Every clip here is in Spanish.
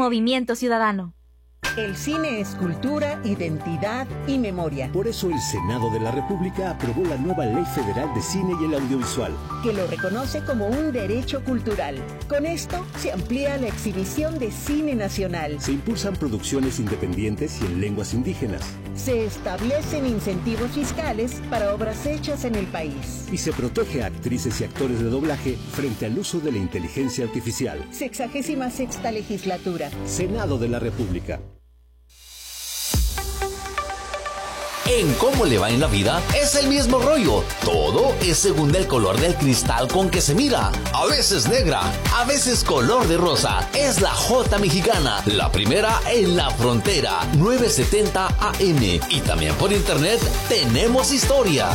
Movimiento Ciudadano. El cine es cultura, identidad y memoria. Por eso el Senado de la República aprobó la nueva Ley Federal de Cine y el Audiovisual, que lo reconoce como un derecho cultural. Con esto se amplía la exhibición de cine nacional. Se impulsan producciones independientes y en lenguas indígenas. Se establecen incentivos fiscales para obras hechas en el país. Y se protege a actrices y actores de doblaje frente al uso de la inteligencia artificial. 66ª legislatura. Senado de la República. En Cómo le va en la vida es el mismo rollo. Todo es según el color del cristal con que se mira. A veces negra, a veces color de rosa. Es la J Mexicana, la primera en la frontera. 970 AM. Y también por internet tenemos historia.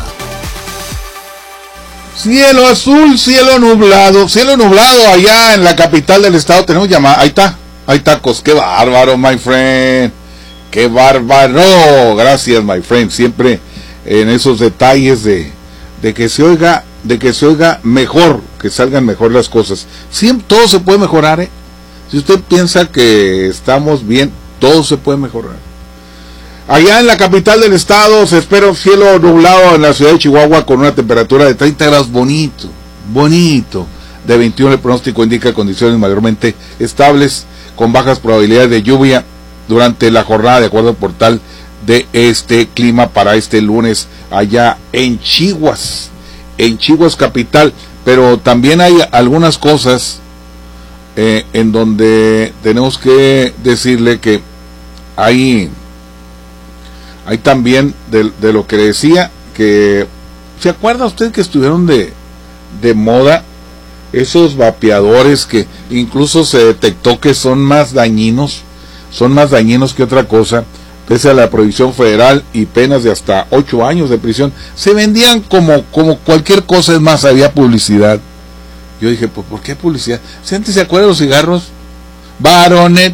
Cielo azul, cielo nublado allá en la capital del estado. Tenemos llamada. Ahí está, hay tacos. Qué bárbaro, my friend. ¡Qué bárbaro! Gracias, my friend. Siempre en esos detalles de que se oiga mejor, que salgan mejor las cosas. Siempre todo se puede mejorar, ¿eh? Si usted piensa que estamos bien, todo se puede mejorar. Allá en la capital del estado se espera un cielo nublado en la ciudad de Chihuahua con una temperatura de 30 grados bonito. De 21 el pronóstico indica condiciones mayormente estables con bajas probabilidades de lluvia durante la jornada, de acuerdo al portal de este clima para este lunes allá en Chihuas capital. Pero también hay algunas cosas en donde tenemos que decirle que hay también de lo que le decía, que ¿se acuerda usted que estuvieron de moda esos vapeadores que incluso se detectó que son más dañinos que otra cosa, pese a la prohibición federal y penas de hasta 8 años de prisión? Se vendían como cualquier cosa, es más, había publicidad. Yo dije, pues, ¿por qué publicidad? ¿Se acuerdan de los cigarros? Baronet.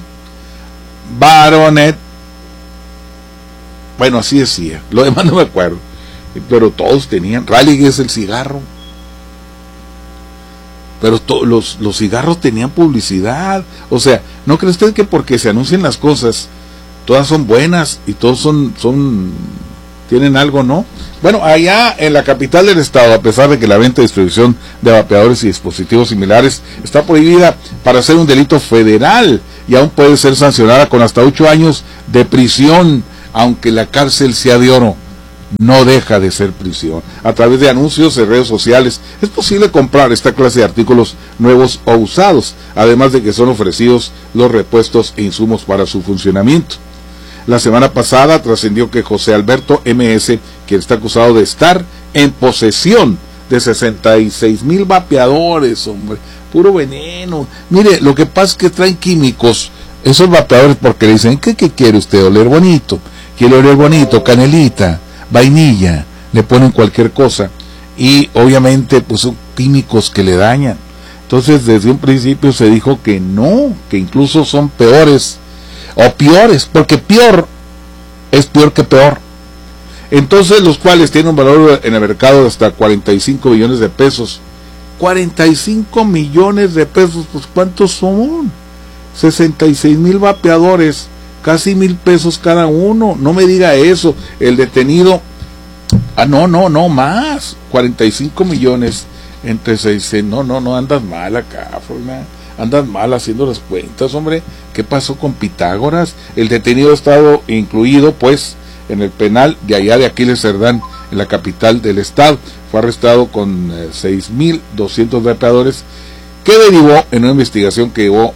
Bueno, así decía, lo demás no me acuerdo, pero todos tenían. Raleigh es el cigarro. Pero los cigarros tenían publicidad. O sea, ¿no cree usted que porque se anuncian las cosas todas son buenas y todos tienen algo, no? Bueno, allá en la capital del estado, a pesar de que la venta y distribución de vapeadores y dispositivos similares está prohibida para ser un delito federal y aún puede ser sancionada con hasta 8 años de prisión, aunque la cárcel sea de oro, no deja de ser prisión. A través de anuncios en redes sociales es posible comprar esta clase de artículos nuevos o usados, además de que son ofrecidos los repuestos e insumos para su funcionamiento. La semana pasada trascendió que José Alberto MS, quien está acusado de estar en posesión de 66,000 vapeadores, hombre, puro veneno. Mire, lo que pasa es que traen químicos esos vapeadores porque le dicen, ¿qué quiere usted? ¿Oler bonito? ¿Quiere oler bonito? Canelita, vainilla, le ponen cualquier cosa y obviamente pues son químicos que le dañan. Entonces desde un principio se dijo que no, que incluso son peores o peores, porque peor es peor que peor. Entonces los cuales tienen un valor en el mercado de hasta 45 millones de pesos. 45 millones de pesos, pues ¿cuántos son? 66,000 vapeadores, casi 1,000 pesos cada uno. No me diga eso. El detenido, no más, 45 millones entre 6, no, andas mal acá, andas mal haciendo las cuentas, hombre. ¿Qué pasó con Pitágoras? El detenido ha estado incluido pues en el penal de allá de Aquiles Cerdán, en la capital del estado. Fue arrestado con 6,200 vapeadores, que derivó en una investigación que llevó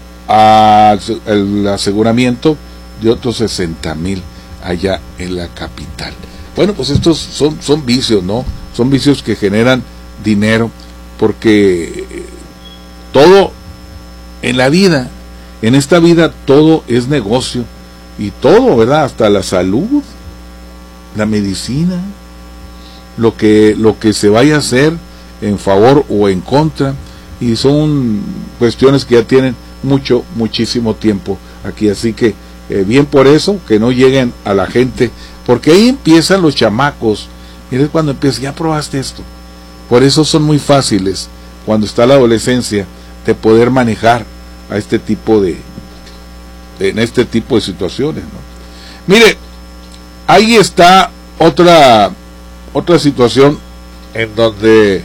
al aseguramiento de otros 60,000 allá en la capital. Bueno, pues estos son vicios, ¿no? Son vicios que generan dinero, porque todo en la vida, en esta vida, todo es negocio, y todo, ¿verdad? Hasta la salud, la medicina, lo que se vaya a hacer en favor o en contra, y son cuestiones que ya tienen muchísimo tiempo aquí, así que bien por eso, que no lleguen a la gente, porque ahí empiezan los chamacos. Mire, cuando empiezas, ya probaste esto. Por eso son muy fáciles cuando está la adolescencia de poder manejar a este tipo en este tipo de situaciones, ¿no? Mire, ahí está otra situación en donde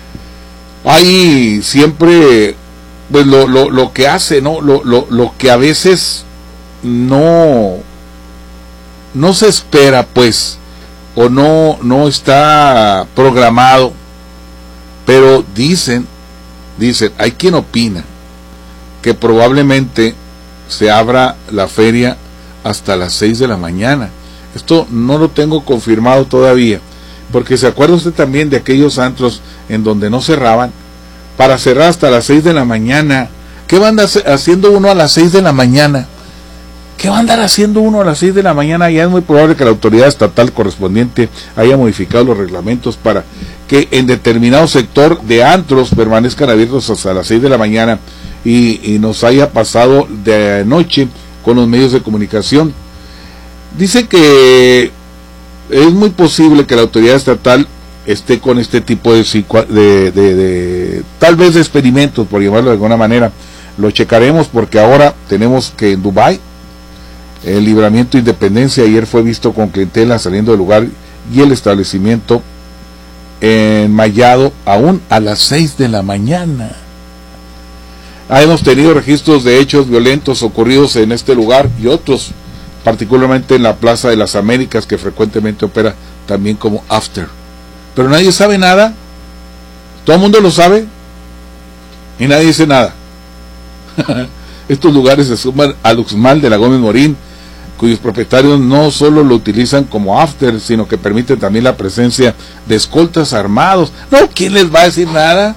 hay siempre pues lo que hace, ¿no? Lo que a veces no se espera, pues, o no está programado, pero dicen, hay quien opina que probablemente se abra la feria hasta las 6 de la mañana. Esto no lo tengo confirmado todavía, porque se acuerda usted también de aquellos antros en donde no cerraban, para cerrar hasta las 6 de la mañana. ¿Qué va a andar haciendo uno a las 6 de la mañana? ¿Qué va a andar haciendo uno a las 6 de la mañana? Ya es muy probable que la autoridad estatal correspondiente haya modificado los reglamentos para que en determinado sector de antros permanezcan abiertos hasta las 6 de la mañana y nos haya pasado de noche con los medios de comunicación. Dice que es muy posible que la autoridad estatal esté con este tipo de tal vez de experimentos, por llamarlo de alguna manera. Lo checaremos porque ahora tenemos que en Dubái el Libramiento Independencia ayer fue visto con clientela saliendo del lugar y el establecimiento enmayado aún a las 6 de la mañana. Hemos tenido registros de hechos violentos ocurridos en este lugar y otros, particularmente en la Plaza de las Américas, que frecuentemente opera también como after. Pero nadie sabe nada, todo el mundo lo sabe y nadie dice nada. Estos lugares se suman al Uxmal de la Gómez Morín, cuyos propietarios no solo lo utilizan como after, sino que permiten también la presencia de escoltas armados. No, ¿quién les va a decir nada?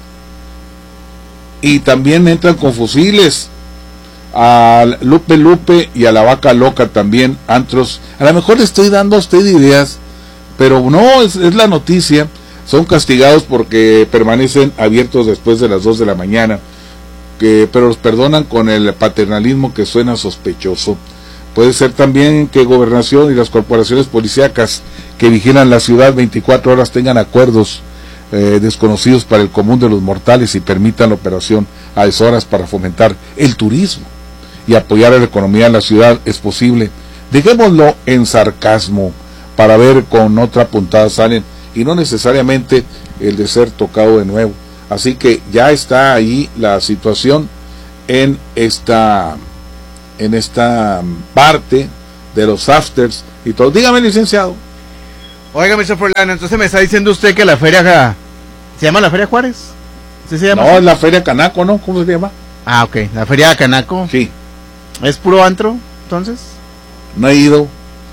Y también entran con fusiles a Lupe y a la Vaca Loca también, antros. A lo mejor le estoy dando a usted ideas, pero no, es la noticia. Son castigados porque permanecen abiertos después de las 2 de la mañana, pero los perdonan con el paternalismo que suena sospechoso. Puede ser también que Gobernación y las corporaciones policíacas que vigilan la ciudad 24 horas tengan acuerdos desconocidos para el común de los mortales y permitan la operación a deshoras para fomentar el turismo y apoyar a la economía de la ciudad. Es posible. Dejémoslo en sarcasmo para ver con otra puntada salen, y no necesariamente el de ser tocado de nuevo. Así que ya está ahí la situación en esta parte de los afters y todo. Dígame, licenciado. Oiga, Mr. Forlán, entonces me está diciendo usted que la feria ¿se llama la Feria Juárez? ¿Sí se llama? No, es la Feria Canaco, ¿no? ¿Cómo se llama? Ah, ok, la Feria de Canaco. Sí. ¿Es puro antro, entonces? No he ido.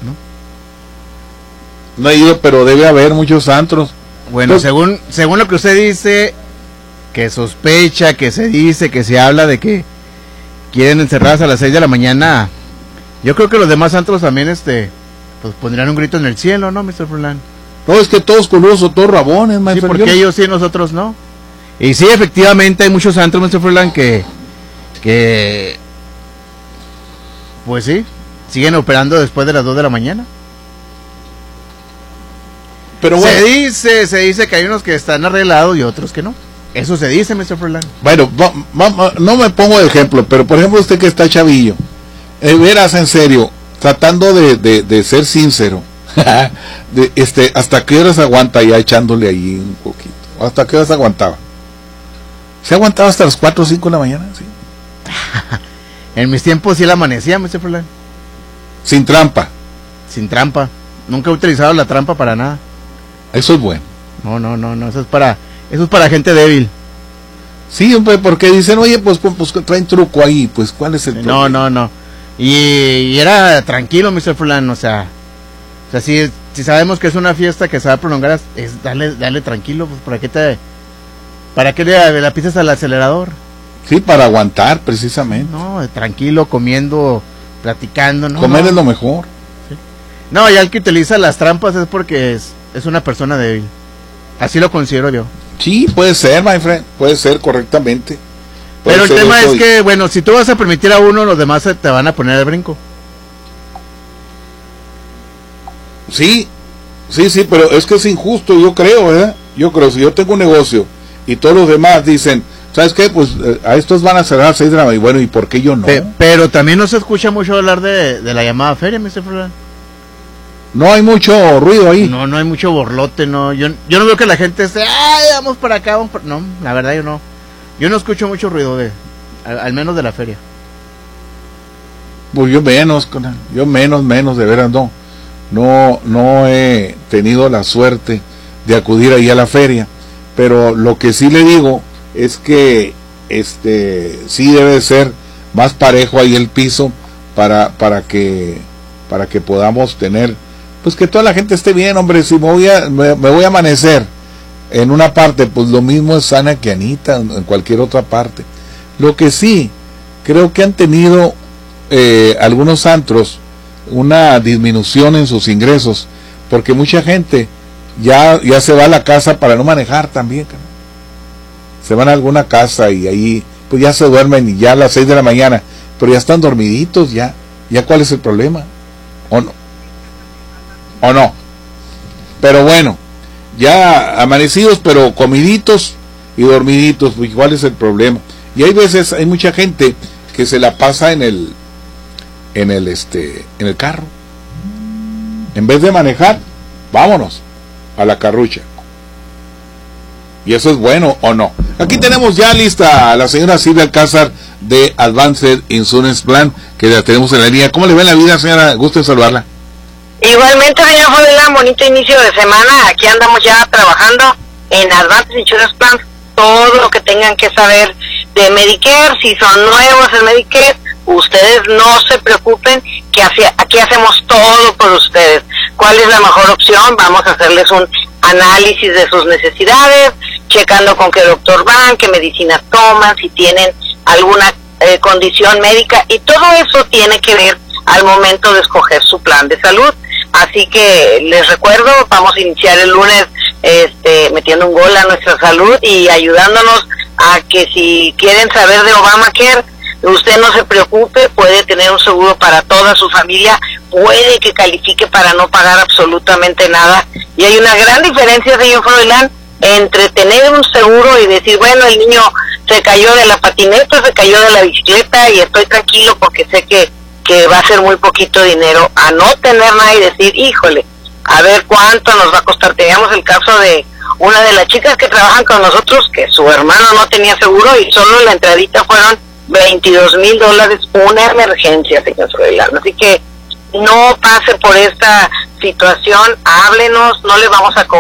No he ido, pero debe haber muchos antros. Bueno, pues, según lo que usted dice, que sospecha, que se dice, que se habla de que quieren encerradas a las 6 de la mañana, yo creo que los demás antros también pues pondrían un grito en el cielo, ¿no, Mr. Forlán? No, es que todos coludos, todos rabones, sí, porque ellos sí, nosotros no. Y sí, efectivamente hay muchos antros, Mr. Forlán, que pues sí, siguen operando después de las 2 de la mañana. Pero bueno, se dice que hay unos que están arreglados y otros que no. Eso se dice, Mr. Forlán. Bueno, no me pongo de ejemplo, pero por ejemplo usted que está chavillo, verás en serio, tratando de ser sincero, ¿hasta qué horas aguanta ya echándole ahí un poquito? ¿Hasta qué horas aguantaba? ¿Se aguantaba hasta las 4 o 5 de la mañana? Sí. En mis tiempos sí la amanecía, Mr. Forlán. Sin trampa. Sin trampa. Nunca he utilizado la trampa para nada. Eso es bueno. No, eso es para gente débil. Sí, porque dicen, oye, pues traen truco ahí, pues ¿cuál es el problema? No. Y era tranquilo, Mr. Fulano, o sea, si sabemos que es una fiesta que se va a prolongar, es darle tranquilo, pues ¿para qué le pisas al acelerador? Sí, para aguantar, precisamente. No, tranquilo, comiendo, platicando, ¿no? Comer es lo mejor. Sí. No, ya el que utiliza las trampas es porque es una persona débil. Así lo considero yo. Sí, puede ser, my friend, puede ser correctamente. Pero el tema es que, bueno, si tú vas a permitir a uno, los demás te van a poner el brinco. Sí, pero es que es injusto, yo creo, ¿verdad? Yo creo, si yo tengo un negocio y todos los demás dicen, ¿sabes qué? Pues a estos van a cerrar a 6 de la mañana. Bueno, ¿y por qué yo no? Pero también no se escucha mucho hablar de la llamada feria, Mr. Florán. No hay mucho ruido ahí. No hay mucho borlote, no. Yo no veo que la gente esté, ay, vamos para acá, vamos para... No, la verdad yo no. Yo no escucho mucho ruido al menos de la feria. Pues yo menos, de veras no he tenido la suerte de acudir ahí a la feria, pero lo que sí le digo es que sí debe ser más parejo ahí el piso para que podamos tener, pues que toda la gente esté bien, hombre. Si me voy a amanecer en una parte, pues lo mismo es Sana que Anita en cualquier otra parte. Lo que sí creo que han tenido algunos antros una disminución en sus ingresos, porque mucha gente ya se va a la casa para no manejar también, se van a alguna casa y ahí pues ya se duermen y ya a las 6 de la mañana, pero ya están dormiditos, ya cuál es el problema, o no, pero bueno, ya amanecidos pero comiditos y dormiditos, pues cuál es el problema. Y hay veces, hay mucha gente que se la pasa en el carro, en vez de manejar, vámonos a la carrucha. Y eso es bueno o no. Aquí tenemos ya lista a la señora Silvia Alcázar de Advanced Insurance Plan, que la tenemos en la línea. ¿Cómo le va en la vida, señora? Gusto en saludarla. Igualmente, señor Florán, bonito inicio de semana. Aquí andamos ya trabajando en Advanced Insurance Plan, todo lo que tengan que saber de Medicare. Si son nuevos en Medicare, ustedes no se preocupen, que aquí hacemos todo por ustedes. ¿Cuál es la mejor opción? Vamos a hacerles un análisis de sus necesidades, checando con qué doctor van, qué medicinas toman, si tienen alguna condición médica, y todo eso tiene que ver al momento de escoger su plan de salud. Así que les recuerdo, vamos a iniciar el lunes metiendo un gol a nuestra salud y ayudándonos a que si quieren saber de Obamacare, usted no se preocupe, puede tener un seguro para toda su familia, puede que califique para no pagar absolutamente nada. Y hay una gran diferencia, señor Froilán, entre tener un seguro y decir, bueno, el niño se cayó de la patineta, se cayó de la bicicleta y estoy tranquilo porque sé que va a ser muy poquito dinero, a no tener nada y decir, híjole, a ver cuánto nos va a costar. Teníamos el caso de una de las chicas que trabajan con nosotros, que su hermano no tenía seguro y solo la entradita fueron $22,000, una emergencia, señor Froilán. Así que no pase por esta situación, háblenos, no le vamos a